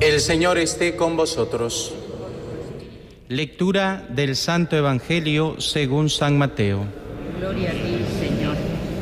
El Señor esté con vosotros. Lectura del Santo Evangelio según San Mateo. Gloria a ti, Señor.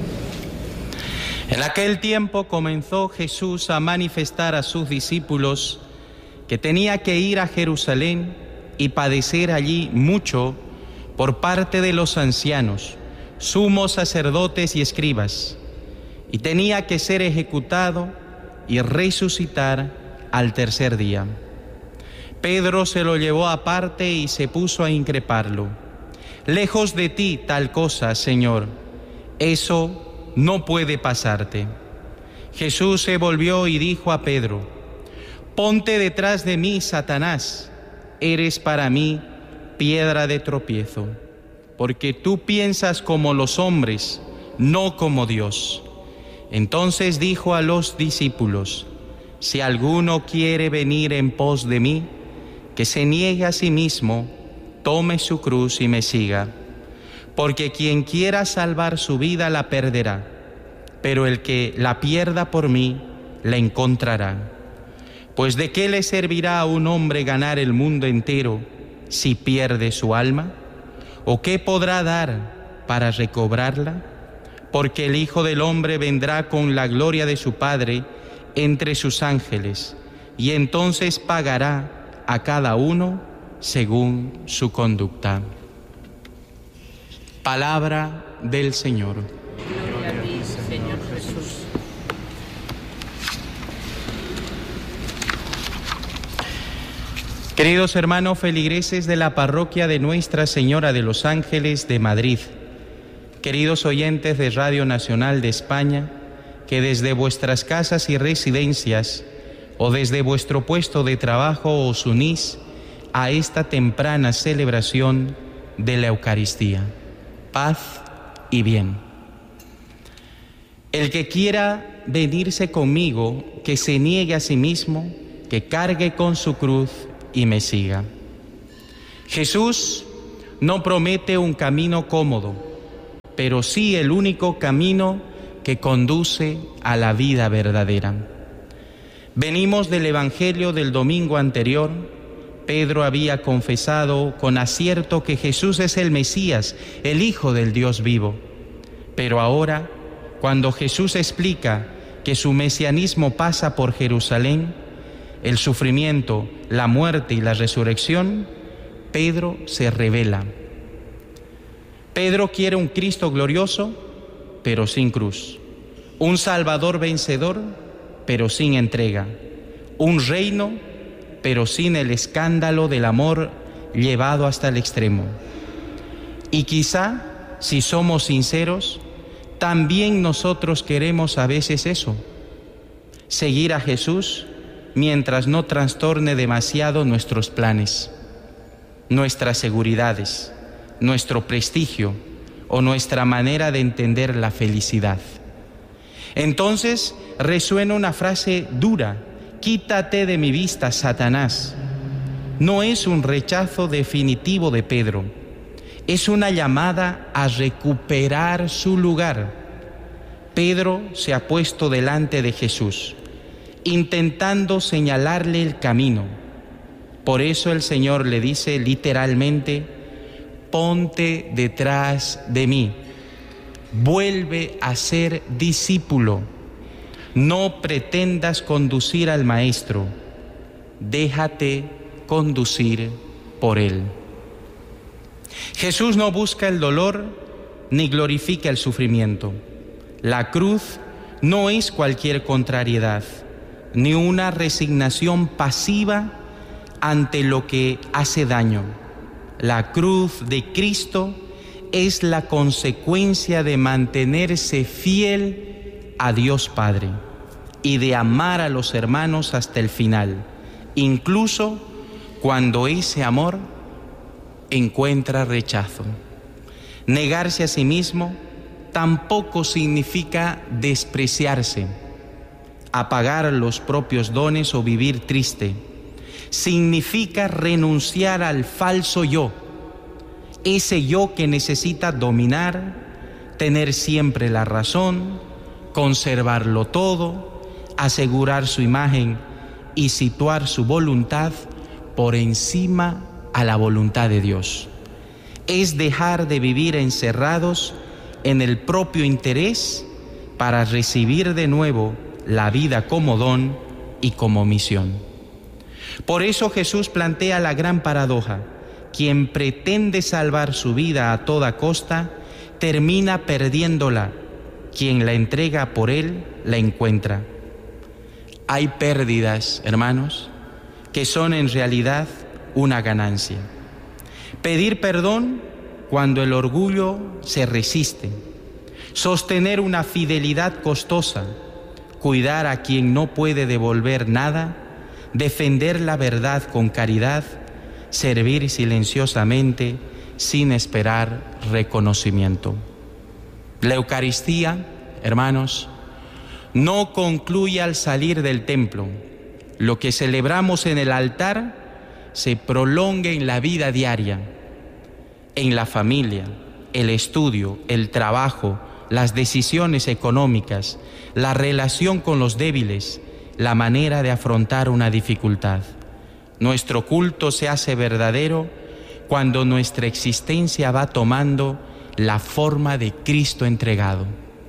En aquel tiempo comenzó Jesús a manifestar a sus discípulos que tenía que ir a Jerusalén y padecer allí mucho por parte de los ancianos, sumos sacerdotes y escribas, y tenía que ser ejecutado y resucitar al tercer día. Pedro se lo llevó aparte y se puso a increparlo. Lejos de ti tal cosa, Señor, eso no puede pasarte. Jesús se volvió y dijo a Pedro: ponte detrás de mí, Satanás, eres para mí piedra de tropiezo, porque tú piensas como los hombres, no como Dios. Entonces dijo a los discípulos: si alguno quiere venir en pos de mí, que se niegue a sí mismo, tome su cruz y me siga. Porque quien quiera salvar su vida la perderá, pero el que la pierda por mí, la encontrará. Pues ¿de qué le servirá a un hombre ganar el mundo entero si pierde su alma? ¿O qué podrá dar para recobrarla? Porque el Hijo del Hombre vendrá con la gloria de su Padre entre sus ángeles, y entonces pagará a cada uno según su conducta. Palabra del Señor. Gloria a ti, Señor Jesús. Queridos hermanos feligreses de la parroquia de Nuestra Señora de los Ángeles de Madrid, queridos oyentes de Radio Nacional de España, que desde vuestras casas y residencias o desde vuestro puesto de trabajo os unís a esta temprana celebración de la Eucaristía. Paz y bien. El que quiera venirse conmigo, que se niegue a sí mismo, que cargue con su cruz y me siga. Jesús no promete un camino cómodo, pero sí el único camino que conduce a la vida verdadera. Venimos del Evangelio del domingo anterior. Pedro había confesado con acierto que Jesús es el Mesías, el Hijo del Dios vivo. Pero ahora, cuando Jesús explica que su mesianismo pasa por Jerusalén, el sufrimiento, la muerte y la resurrección, Pedro se revela. Pedro quiere un Cristo glorioso, pero sin cruz, un Salvador vencedor, pero sin entrega, un reino, pero sin el escándalo del amor llevado hasta el extremo. Y quizá, si somos sinceros, también nosotros queremos a veces eso, seguir a Jesús mientras no trastorne demasiado nuestros planes, nuestras seguridades, nuestro prestigio o nuestra manera de entender la felicidad. Entonces resuena una frase dura: quítate de mi vista, Satanás. No es un rechazo definitivo de Pedro, es una llamada a recuperar su lugar. Pedro se ha puesto delante de Jesús, intentando señalarle el camino. Por eso el Señor le dice literalmente: ponte detrás de mí, vuelve a ser discípulo, no pretendas conducir al Maestro, déjate conducir por Él. Jesús no busca el dolor ni glorifica el sufrimiento. La cruz no es cualquier contrariedad, ni una resignación pasiva ante lo que hace daño. La cruz de Cristo es la consecuencia de mantenerse fiel a Dios Padre y de amar a los hermanos hasta el final, incluso cuando ese amor encuentra rechazo. Negarse a sí mismo tampoco significa despreciarse, apagar los propios dones o vivir triste. Significa renunciar al falso yo, ese yo que necesita dominar, tener siempre la razón, conservarlo todo, asegurar su imagen y situar su voluntad por encima a la voluntad de Dios. Es dejar de vivir encerrados en el propio interés para recibir de nuevo la vida como don y como misión. Por eso Jesús plantea la gran paradoja: quien pretende salvar su vida a toda costa, termina perdiéndola. Quien la entrega por él, la encuentra. Hay pérdidas, hermanos, que son en realidad una ganancia. Pedir perdón cuando el orgullo se resiste. Sostener una fidelidad costosa. Cuidar a quien no puede devolver nada. Defender la verdad con caridad. Servir silenciosamente sin esperar reconocimiento. La Eucaristía, hermanos, no concluye al salir del templo. Lo que celebramos en el altar se prolonga en la vida diaria, en la familia, el estudio, el trabajo, las decisiones económicas, la relación con los débiles, la manera de afrontar una dificultad. Nuestro culto se hace verdadero cuando nuestra existencia va tomando la forma de Cristo entregado.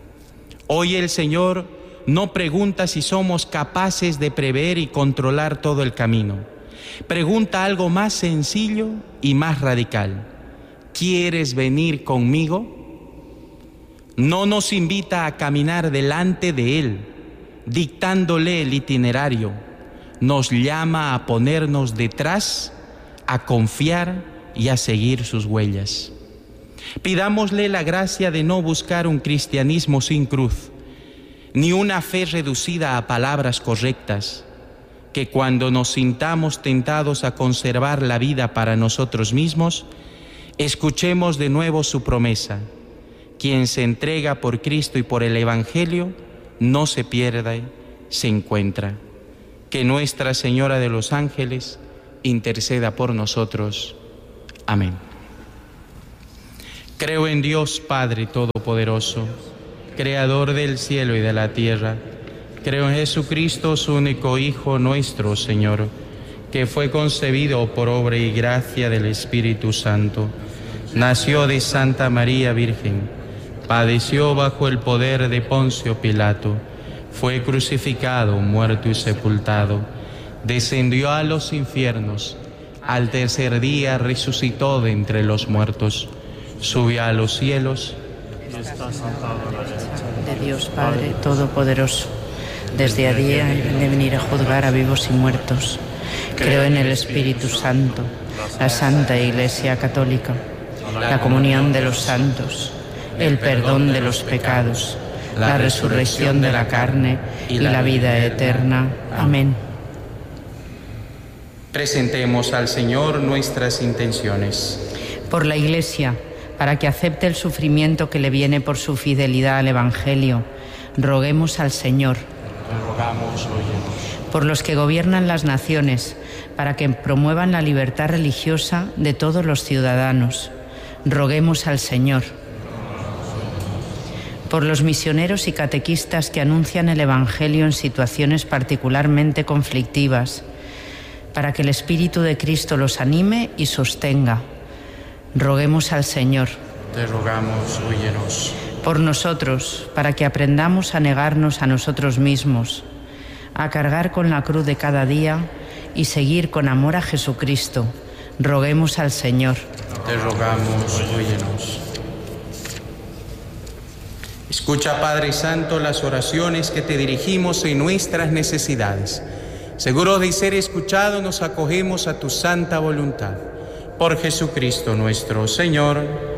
Hoy el Señor no pregunta si somos capaces de prever y controlar todo el camino. Pregunta algo más sencillo y más radical: ¿quieres venir conmigo? No nos invita a caminar delante de Él, dictándole el itinerario. Nos llama a ponernos detrás, a confiar y a seguir sus huellas. Pidámosle la gracia de no buscar un cristianismo sin cruz, ni una fe reducida a palabras correctas, que cuando nos sintamos tentados a conservar la vida para nosotros mismos, escuchemos de nuevo su promesa: quien se entrega por Cristo y por el Evangelio no se pierde, se encuentra. Que Nuestra Señora de los Ángeles interceda por nosotros. Amén. Creo en Dios Padre Todopoderoso, Creador del cielo y de la tierra. Creo en Jesucristo, su único Hijo, nuestro Señor, que fue concebido por obra y gracia del Espíritu Santo. Nació de Santa María Virgen, padeció bajo el poder de Poncio Pilato, fue crucificado, muerto y sepultado, descendió a los infiernos, al tercer día resucitó de entre los muertos, subió a los cielos y está sentado a la derecha de Dios Padre Todopoderoso. Desde a día de venir a juzgar a vivos y muertos. Creo en el Espíritu Santo, la Santa Iglesia Católica, la comunión de los santos, el perdón de los pecados, la resurrección de la carne y la vida eterna. Amén. Presentemos al Señor nuestras intenciones. Por la Iglesia, para que acepte el sufrimiento que le viene por su fidelidad al Evangelio, roguemos al Señor. Te rogamos, óyenos. Por los que gobiernan las naciones, para que promuevan la libertad religiosa de todos los ciudadanos, roguemos al Señor. Por los misioneros y catequistas que anuncian el Evangelio en situaciones particularmente conflictivas, para que el Espíritu de Cristo los anime y sostenga, roguemos al Señor. Te rogamos, óyenos. Por nosotros, para que aprendamos a negarnos a nosotros mismos, a cargar con la cruz de cada día y seguir con amor a Jesucristo, roguemos al Señor. Te rogamos, óyenos. Escucha, Padre Santo, las oraciones que te dirigimos en nuestras necesidades. Seguro de ser escuchado, nos acogemos a tu santa voluntad. Por Jesucristo nuestro Señor.